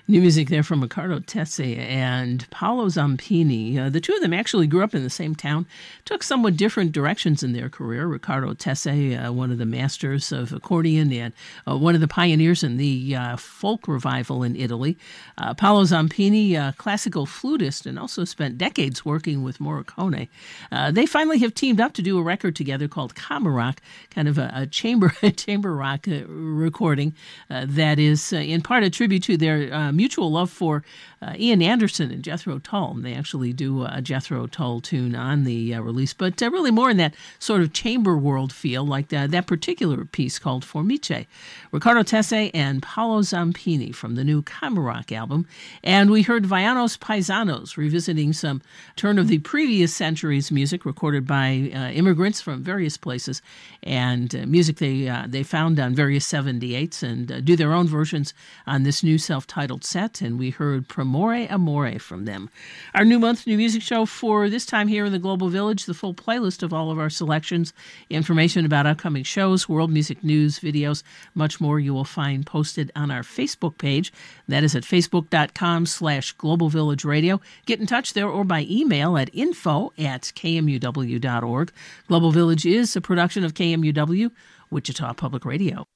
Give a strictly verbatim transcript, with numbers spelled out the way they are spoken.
New music there from Riccardo Tesse and Paolo Zampini. Uh, the two of them actually grew up in the same town, took somewhat different directions in their career. Riccardo Tesse, uh, one of the masters of accordion and uh, one of the pioneers in the uh, folk revival in Italy. Uh, Paolo Zampini, a classical flutist, and also spent decades working with Morricone. Uh, they finally have teamed up to do a record together called Kamerak, kind of a, a chamber chamber rock uh, recording uh, that is uh, in part a tribute to their uh, mutual love for uh, Ian Anderson and Jethro Tull. They actually do a Jethro Tull tune on the uh, release, but uh, really more in that sort of chamber world feel, like the, that particular piece called Formice. Riccardo Tesse and Paolo Zampini from the new Kamerak album. And we heard Vianos Paisanos revisiting some turn of the previous century's music recorded by uh, immigrants from various places, and uh, music they uh, they found on various seventy-eights, and uh, do their own versions on this new self-titled set. And we heard Premore Amore from them. Our new month, new music show for this time here in the Global Village, the full playlist of all of our selections, information about upcoming shows, world music news, videos, much more you will find posted on our Facebook page. That is at facebook.com slash Global Village Radio. Get in touch there or by email at info at kmuw.org. Global Village is a production of K M U W, Wichita Public Radio.